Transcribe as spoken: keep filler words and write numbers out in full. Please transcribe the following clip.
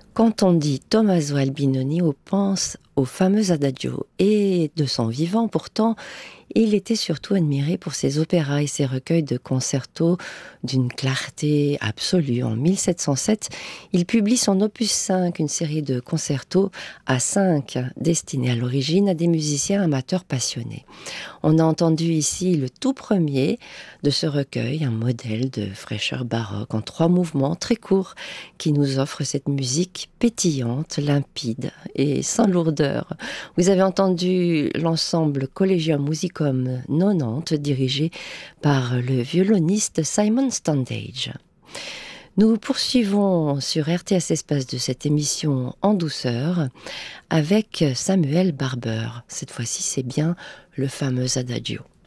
Quand on dit Tommaso Albinoni, on pense au fameux Adagio. Et de son vivant, pourtant, il était surtout admiré pour ses opéras et ses recueils de concertos d'une clarté absolue. En mille sept cent sept, il publie son opus cinq, une série de concertos à cinq, destinés à l'origine à des musiciens amateurs passionnés. On a entendu ici le tout premier de ce recueil, un modèle de fraîcheur baroque en trois mouvements très courts qui nous offre cette musique pétillante, limpide et sans lourdeur. Vous avez entendu l'ensemble Collegium Musicum quatre-vingt-dix dirigé par le violoniste Simon Standage. Nous poursuivons sur R T S Espace de cette émission en douceur avec Samuel Barber. Cette fois-ci, c'est bien le fameux Adagio.